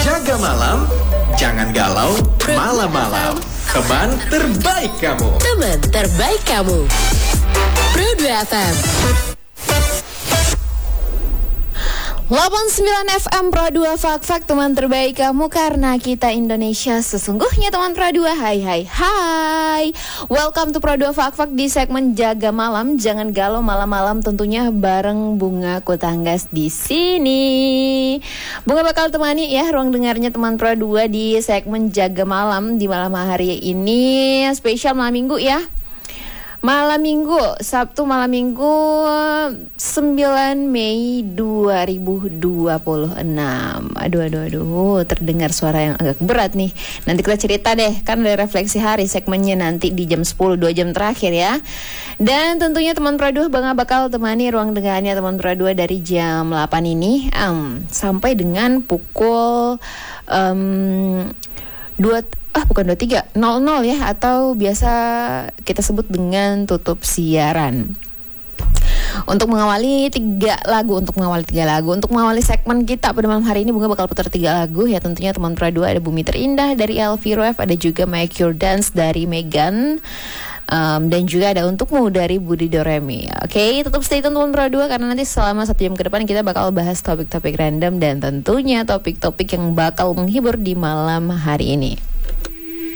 Jaga malam, jangan galau malam-malam. Teman terbaik kamu. Teman terbaik kamu. Pro 2 FM 89 FM Pro 2 Fak teman terbaik kamu, karena kita Indonesia sesungguhnya teman Pro 2. Hai. Welcome to Pro 2 Fak di segmen Jaga Malam, jangan galau malam-malam, tentunya bareng Bunga Kutanggas di sini. Bunga bakal temani ya ruang dengarnya teman Pro 2 di segmen Jaga Malam di malam hari ini, spesial malam Minggu ya. Malam Minggu, Sabtu malam Minggu 9 Mei 2026. Aduh, terdengar suara yang agak berat nih. Nanti kita cerita deh, kan ada refleksi hari segmennya nanti di jam 10, 2 jam terakhir ya. Dan tentunya teman Pro 2 Bang bakal temani ruang dengarnya teman Pro 2 dari jam 8 ini sampai dengan pukul 23.00 ya, atau biasa kita sebut dengan tutup siaran. Untuk mengawali 3 lagu, untuk mengawali segmen kita pada malam hari ini, Bunga bakal putar 3 lagu ya. Tentunya teman Pro 2 ada Bumi Terindah dari Elviro F, ada juga Make Your Dance dari Megan, dan juga ada Untukmu dari Budi Doremi. Oke, tetap stay tune teman Pro 2, karena nanti selama 1 jam ke depan kita bakal bahas topik-topik random dan tentunya topik-topik yang bakal menghibur di malam hari ini.